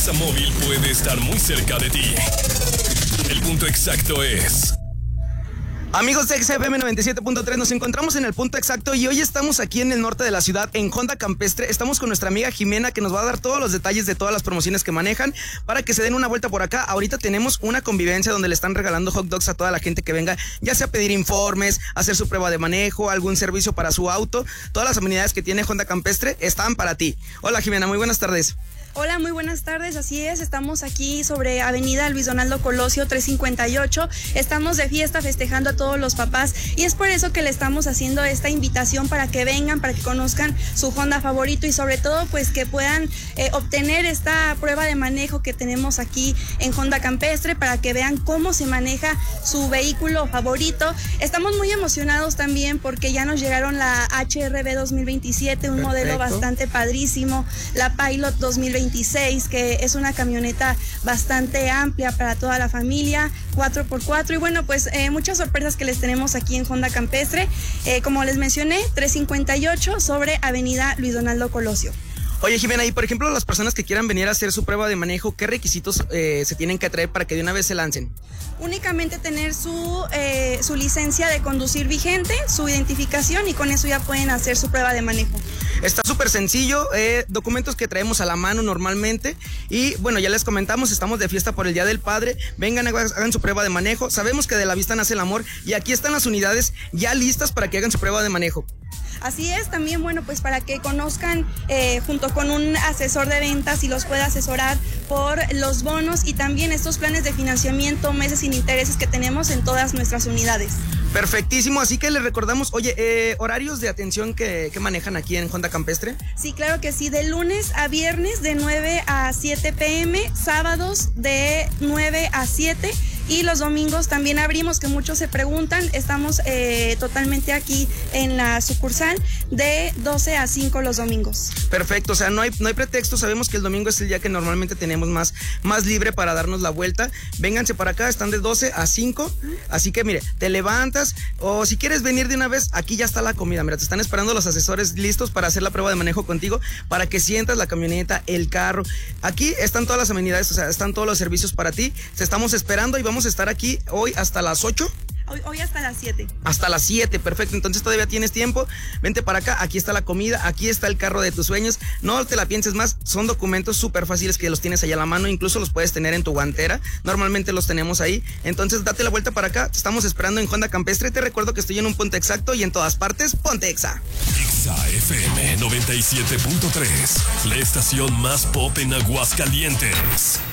Exa Móvil puede estar muy cerca de ti. El punto exacto es... Amigos de XFM 97.3, nos encontramos en el punto exacto y hoy estamos aquí en el norte de la ciudad, en Honda Campestre. Estamos con nuestra amiga Jimena, que nos va a dar todos los detalles de todas las promociones que manejan para que se den una vuelta por acá. Ahorita tenemos una convivencia donde le están regalando hot dogs a toda la gente que venga, ya sea a pedir informes, hacer su prueba de manejo, algún servicio para su auto. Todas las amenidades que tiene Honda Campestre están para ti. Hola Jimena, muy buenas tardes. Hola, muy buenas tardes, así es, estamos aquí sobre Avenida Luis Donaldo Colosio 358, estamos de fiesta festejando a todos los papás y es por eso que le estamos haciendo esta invitación para que vengan, para que conozcan su Honda favorito y sobre todo pues que puedan obtener esta prueba de manejo que tenemos aquí en Honda Campestre para que vean cómo se maneja su vehículo favorito. Estamos muy emocionados también porque ya nos llegaron la HRB 2027, un modelo bastante padrísimo, la Pilot 2026, que es una camioneta bastante amplia para toda la familia, 4x4 y bueno, pues muchas sorpresas que les tenemos aquí en Honda Campestre, como les mencioné, 358 sobre Avenida Luis Donaldo Colosio. Oye Jimena, y por ejemplo las personas que quieran venir a hacer su prueba de manejo, ¿qué requisitos se tienen que traer para que de una vez se lancen? Únicamente tener su licencia de conducir vigente, su identificación y con eso ya pueden hacer su prueba de manejo. Está súper sencillo, documentos que traemos a la mano normalmente y bueno, ya les comentamos, estamos de fiesta por el Día del Padre, vengan, hagan su prueba de manejo, sabemos que de la vista nace el amor y aquí están las unidades ya listas para que hagan su prueba de manejo. Así es, también bueno, pues para que conozcan junto con un asesor de ventas y los pueda asesorar por los bonos y también estos planes de financiamiento, meses sin intereses que tenemos en todas nuestras unidades. Perfectísimo, así que les recordamos, oye, horarios de atención que manejan aquí en Honda Campestre. Sí, claro que sí, de lunes a viernes de 9 a 7 p.m, sábados de 9 a 7 y los domingos también abrimos, que muchos se preguntan, estamos totalmente aquí en la sucursal de 12 a 5 los domingos. Perfecto, o sea, no hay pretexto, sabemos que el domingo es el día que normalmente tenemos más libre para darnos la vuelta. Vénganse para acá, están de 12 a 5, así que mire, te levantas o si quieres venir de una vez, aquí ya está la comida, mira, te están esperando los asesores listos para hacer la prueba de manejo contigo, para que sientas la camioneta, el carro. Aquí están todas las amenidades, o sea, están todos los servicios para ti, te estamos esperando y vamos a estar aquí hoy hasta las 8. Hoy hasta las 7. Hasta las 7, perfecto. Entonces todavía tienes tiempo. Vente para acá, aquí está la comida, aquí está el carro de tus sueños. No te la pienses más, son documentos súper fáciles que los tienes ahí a la mano, incluso los puedes tener en tu guantera. Normalmente los tenemos ahí. Entonces date la vuelta para acá, te estamos esperando en Honda Campestre. Te recuerdo que estoy en un punto exacto y en todas partes, ponte Exa. Exa FM 97.3, la estación más pop en Aguascalientes.